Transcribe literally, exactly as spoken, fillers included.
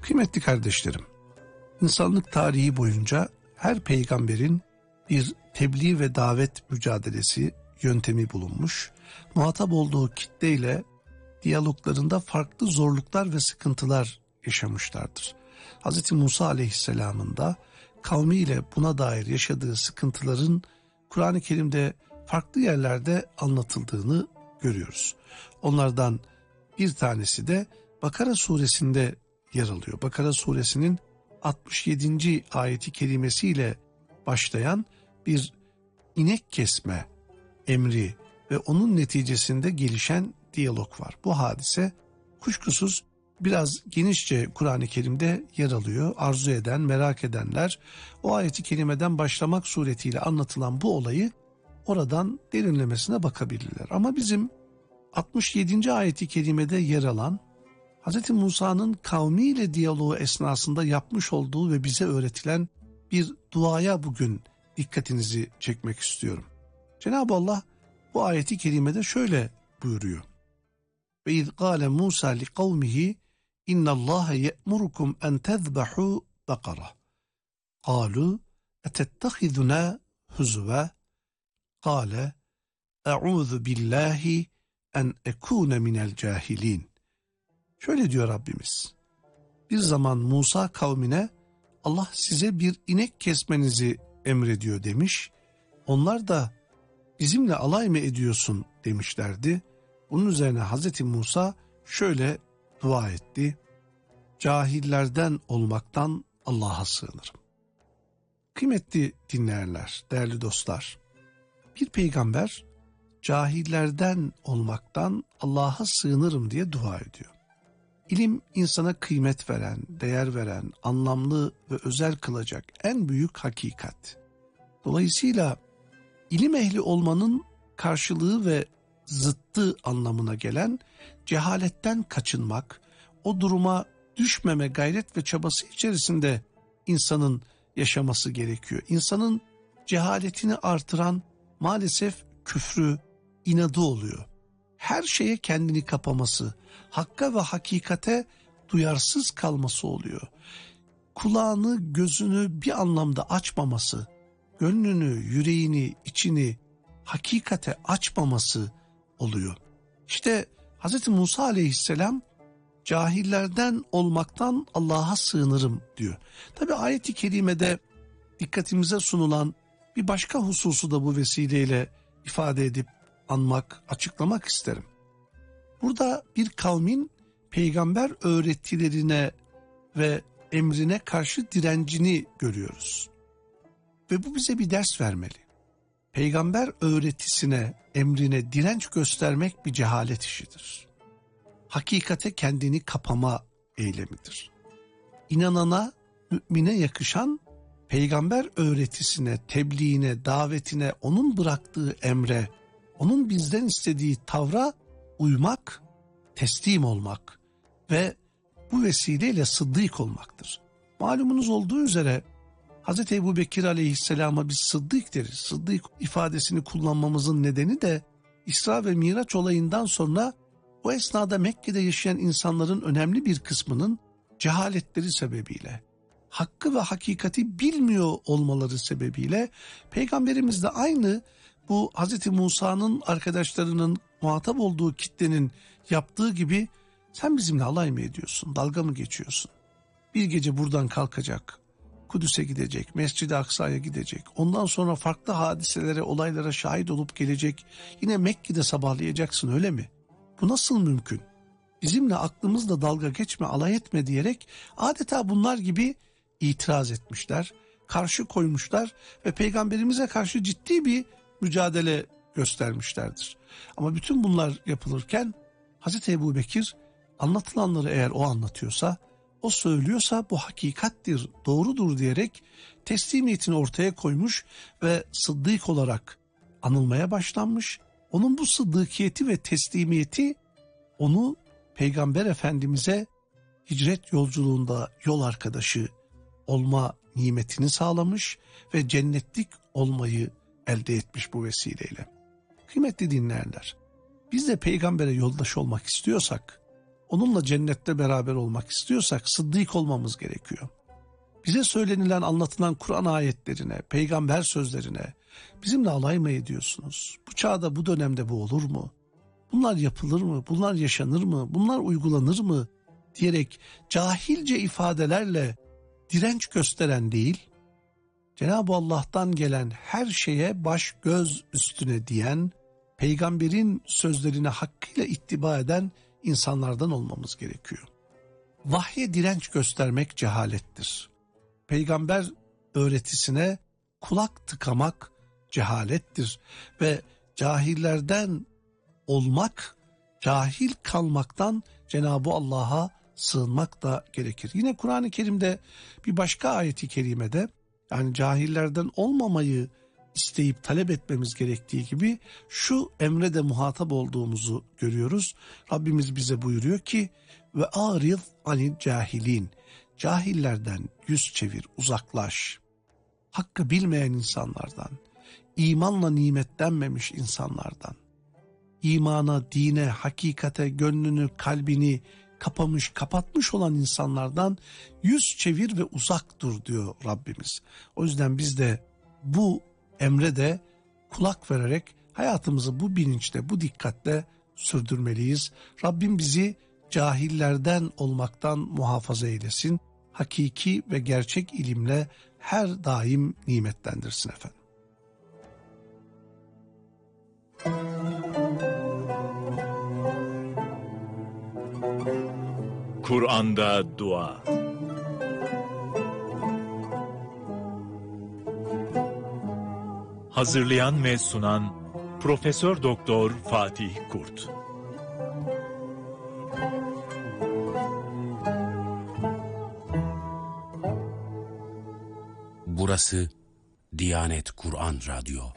Kıymetli kardeşlerim, insanlık tarihi boyunca her peygamberin bir tebliğ ve davet mücadelesi yöntemi bulunmuş. Muhatap olduğu kitleyle diyaloglarında farklı zorluklar ve sıkıntılar yaşamışlardır. Hz. Musa Aleyhisselam'ın da kavmiyle buna dair yaşadığı sıkıntıların Kur'an-ı Kerim'de farklı yerlerde anlatıldığını görüyoruz. Onlardan bir tanesi de Bakara suresinde yer alıyor. Bakara suresinin altmış yedinci ayeti kerimesiyle başlayan bir inek kesme emri ve onun neticesinde gelişen diyalog var. Bu hadise kuşkusuz biraz genişçe Kur'an-ı Kerim'de yer alıyor. Arzu eden, merak edenler o ayeti kerimeden başlamak suretiyle anlatılan bu olayı oradan derinlemesine bakabilirler. Ama bizim altmış yedinci ayeti kerimede yer alan Hz. Musa'nın kavmiyle diyaloğu esnasında yapmış olduğu ve bize öğretilen bir duaya bugün dikkatinizi çekmek istiyorum. Cenab-ı Allah bu ayeti kerimede şöyle buyuruyor. Ve iz kâle Musa li kavmihi innallâhe ye'murukum en tezbahu bakara. Kâlu etettehiduna huzva. Kâle e'ûzu billahi en ekûne minel cahilin. Şöyle diyor Rabbimiz. Bir zaman Musa kavmine Allah size bir inek kesmenizi emrediyor demiş. Onlar da bizimle alay mı ediyorsun demişlerdi. Bunun üzerine Hazreti Musa şöyle dua etti. Cahillerden olmaktan Allah'a sığınırım. Kıymetli dinleyenler, değerli dostlar. Bir peygamber cahillerden olmaktan Allah'a sığınırım diye dua ediyor. İlim insana kıymet veren, değer veren, anlamlı ve özel kılacak en büyük hakikat. Dolayısıyla ilim ehli olmanın karşılığı ve zıttı anlamına gelen cehaletten kaçınmak, o duruma düşmeme gayret ve çabası içerisinde insanın yaşaması gerekiyor. İnsanın cehaletini artıran maalesef küfrü, inadı oluyor. Her şeye kendini kapaması, hakka ve hakikate duyarsız kalması oluyor. Kulağını, gözünü bir anlamda açmaması, gönlünü, yüreğini, içini hakikate açmaması oluyor. İşte Hz. Musa Aleyhisselam cahillerden olmaktan Allah'a sığınırım diyor. Tabi ayet-i kerimede dikkatimize sunulan bir başka hususu da bu vesileyle ifade edip anmak, açıklamak isterim. Burada bir kavmin peygamber öğretilerine ve emrine karşı direncini görüyoruz. Ve bu bize bir ders vermeli. Peygamber öğretisine, emrine direnç göstermek bir cehalet işidir. Hakikate kendini kapama eylemidir. İnanana, mümine yakışan peygamber öğretisine, tebliğine, davetine, onun bıraktığı emre, onun bizden istediği tavra uymak, teslim olmak ve bu vesileyle sıddık olmaktır. Malumunuz olduğu üzere Hz. Ebu Bekir Aleyhisselam'a biz sıddık deriz. Sıddık ifadesini kullanmamızın nedeni de İsra ve Miraç olayından sonra o esnada Mekke'de yaşayan insanların önemli bir kısmının cehaletleri sebebiyle, hakkı ve hakikati bilmiyor olmaları sebebiyle Peygamberimiz de aynı bu Hz. Musa'nın arkadaşlarının muhatap olduğu kitlenin yaptığı gibi sen bizimle alay mı ediyorsun, dalga mı geçiyorsun? Bir gece buradan kalkacak, Kudüs'e gidecek, Mescid-i Aksa'ya gidecek, ondan sonra farklı hadiselere, olaylara şahit olup gelecek, yine Mekke'de sabahlayacaksın öyle mi? Bu nasıl mümkün? Bizimle aklımızla dalga geçme, alay etme diyerek adeta bunlar gibi itiraz etmişler, karşı koymuşlar ve Peygamberimize karşı ciddi bir mücadele göstermişlerdir. Ama bütün bunlar yapılırken Hz. Ebu Bekir anlatılanları eğer o anlatıyorsa, o söylüyorsa bu hakikattir, doğrudur diyerek teslimiyetini ortaya koymuş ve sıddık olarak anılmaya başlanmış. Onun bu sıddıkiyeti ve teslimiyeti onu Peygamber Efendimiz'e hicret yolculuğunda yol arkadaşı olma nimetini sağlamış ve cennetlik olmayı elde etmiş bu vesileyle. Kıymetli dinleyenler, biz de peygambere yoldaş olmak istiyorsak onunla cennette beraber olmak istiyorsak sıddık olmamız gerekiyor. Bize söylenilen, anlatılan Kur'an ayetlerine, peygamber sözlerine bizimle alay mı ediyorsunuz? Bu çağda, bu dönemde bu olur mu? Bunlar yapılır mı? Bunlar yaşanır mı? Bunlar uygulanır mı? Diyerek cahilce ifadelerle direnç gösteren değil, Cenab-ı Allah'tan gelen her şeye baş göz üstüne diyen, peygamberin sözlerine hakkıyla ittiba eden insanlardan olmamız gerekiyor. Vahye direnç göstermek cehalettir. Peygamber öğretisine kulak tıkamak cehalettir ve cahillerden olmak, cahil kalmaktan Cenab-ı Allah'a sığınmak da gerekir. Yine Kur'an-ı Kerim'de bir başka ayeti kerimede, yani cahillerden olmamayı isteyip talep etmemiz gerektiği gibi şu emre de muhatap olduğumuzu görüyoruz. Rabbimiz bize buyuruyor ki ve a'rid anil cahilin, cahillerden yüz çevir, uzaklaş. Hakkı bilmeyen insanlardan, imanla nimetlenmemiş insanlardan, imana, dine, hakikate, gönlünü, kalbini kapamış, kapatmış olan insanlardan yüz çevir ve uzak dur diyor Rabbimiz. O yüzden biz de bu emre de kulak vererek hayatımızı bu bilinçle, bu dikkatle sürdürmeliyiz. Rabbim bizi cahillerden olmaktan muhafaza eylesin. Hakiki ve gerçek ilimle her daim nimetlendirsin efendim. Kur'an'da dua. Hazırlayan ve sunan Profesör Doktor Fatih Kurt. Burası Diyanet Kur'an Radyo.